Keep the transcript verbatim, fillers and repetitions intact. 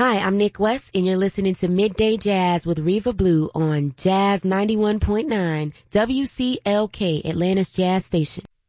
Hi, I'm Nick West, and you're listening to Midday Jazz with Reva Blue on Jazz ninety-one point nine W C L K, Atlanta's Jazz Station.